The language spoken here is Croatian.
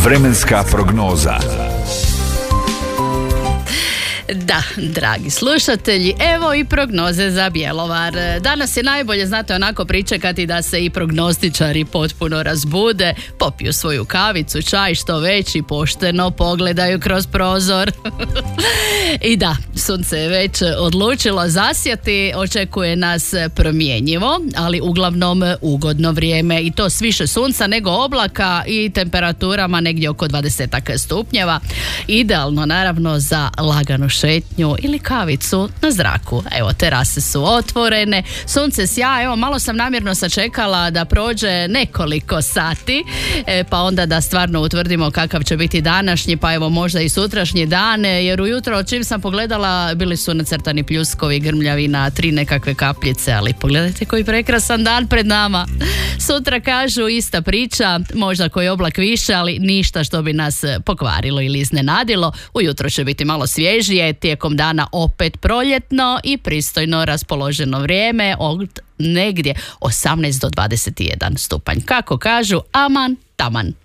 Vremenska prognoza. Da, dragi slušatelji, evo i prognoze za Bjelovar. Danas je najbolje, znate, onako pričekati da se i prognostičari potpuno razbude, popiju svoju kavicu, čaj što već i pošteno pogledaju kroz prozor. I da, sunce je već odlučilo zasjati, očekuje nas promjenjivo, ali uglavnom ugodno vrijeme i to s više sunca nego oblaka i temperaturama negdje oko 20 stupnjeva. Idealno naravno za laganu šetnju ili kavicu na zraku. Evo, terase su otvorene, sunce sja, evo malo sam namjerno sačekala da prođe nekoliko sati, pa onda da stvarno utvrdimo kakav će biti današnji, pa evo možda i sutrašnji dan, jer ujutro čim sam pogledala bili su nacrtani pljuskovi, grmljavina, 3 nekakve kapljice, ali pogledajte koji prekrasan dan pred nama. Sutra kažu ista priča, možda koji oblak više, ali ništa što bi nas pokvarilo ili iznenadilo. Ujutro će biti malo svježije, tijekom dana opet proljetno i pristojno raspoloženo vrijeme od negdje 18 do 21 stupanj. Kako kažu, aman taman.